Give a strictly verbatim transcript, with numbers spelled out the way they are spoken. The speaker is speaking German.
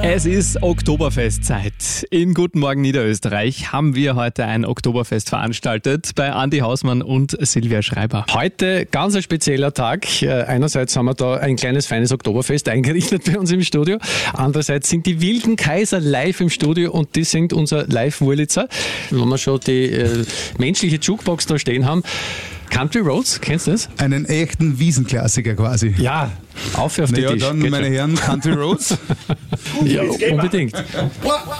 Es ist Oktoberfestzeit. In Guten Morgen Niederösterreich haben wir heute ein Oktoberfest veranstaltet bei Andi Hausmann und Silvia Schreiber. Heute ganz ein spezieller Tag. Einerseits haben wir da ein kleines, feines Oktoberfest eingerichtet bei uns im Studio. Andererseits sind die Wilden Kaiser live im Studio und die sind unser Live-Wurlitzer. Wenn wir schon die äh, menschliche Jukebox da stehen haben. Country Roads, kennst du das? Einen echten Wiesenklassiker quasi. Ja, auf auf den Ja, Tisch. dann, Geht meine schon. Herren, Country Roads. Ja, unbedingt.